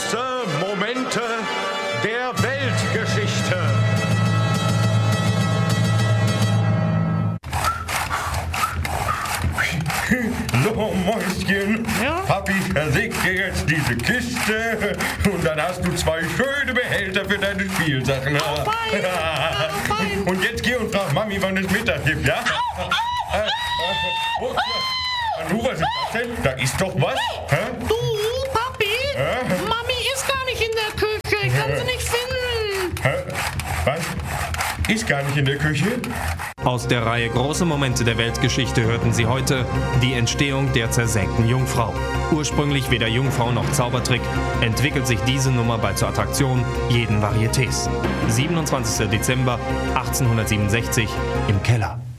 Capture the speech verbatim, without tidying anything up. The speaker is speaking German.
Große Momente der Weltgeschichte. So, Mäuschen, Ja? Papi versägt dir jetzt diese Kiste und dann hast du zwei schöne Behälter für deine Spielsachen. Oh, fein. Oh, fein. Und jetzt geh und frag Mami, wann es Mittag gibt, ja? Äh, oh, Anu, was ist das denn? Da ist doch was. Hä? Du, Papi, Hä? Mami ist gar nicht in der Küche. Ich kann sie nicht finden. Hä? Was? Ist gar nicht in der Küche? Aus der Reihe Große Momente der Weltgeschichte hörten Sie heute die Entstehung der zersägten Jungfrau. Ursprünglich weder Jungfrau noch Zaubertrick, entwickelt sich diese Nummer bald zur Attraktion jeden Varietés. siebenundzwanzigster Dezember achtzehnhundertsiebenundsechzig im Keller.